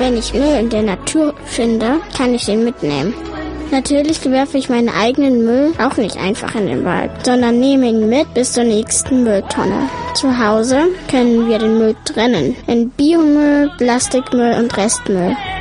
Wenn ich Müll in der Natur finde, kann ich den mitnehmen. Natürlich werfe ich meinen eigenen Müll auch nicht einfach in den Wald, sondern nehme ihn mit bis zur nächsten Mülltonne. Zu Hause können wir den Müll trennen in Biomüll, Plastikmüll und Restmüll.